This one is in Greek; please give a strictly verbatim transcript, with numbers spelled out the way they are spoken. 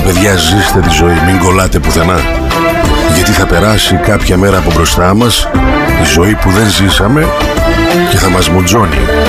Παιδιά, ζήστε τη ζωή, μην κολλάτε πουθενά. Γιατί θα περάσει κάποια μέρα από μπροστά μας η ζωή που δεν ζήσαμε και θα μας μουτζώνει.